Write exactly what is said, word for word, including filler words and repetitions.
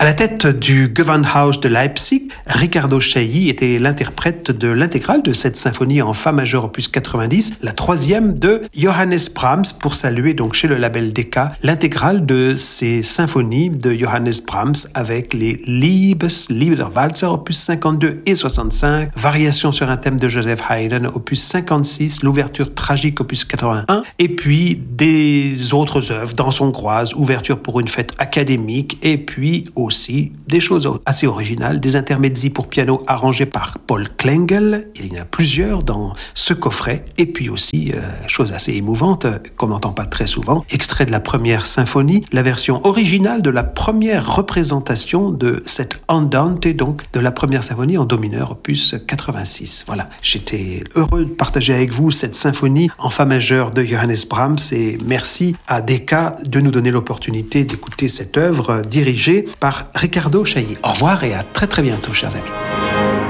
À la tête du Gewandhaus de Leipzig, Riccardo Chailly était l'interprète de l'intégrale de cette symphonie en fa majeur opus quatre-vingt-dix, la troisième de Johannes Brahms, pour saluer donc chez le label Decca l'intégrale de ces symphonies de Johannes Brahms avec les Liebes, Liederwalzer opus cinquante-deux et soixante-cinq, Variations sur un thème de Joseph Haydn opus cinquante-six, l'ouverture tragique opus quatre-vingt-un, et puis des autres œuvres, Danse hongroise, ouverture pour une fête académique, et puis aussi aussi des choses assez originales, des intermezzi pour piano arrangés par Paul Klengel. Il y en a plusieurs dans ce coffret. Et puis aussi, euh, chose assez émouvante euh, qu'on n'entend pas très souvent, extrait de la première symphonie, la version originale de la première représentation de cette Andante, donc de la première symphonie en do mineur, opus quatre-vingt-six. Voilà, j'étais heureux de partager avec vous cette symphonie en fa majeur de Johannes Brahms et merci à Decca de nous donner l'opportunité d'écouter cette œuvre dirigée par Riccardo Chailly. Au revoir et à très très bientôt, chers amis.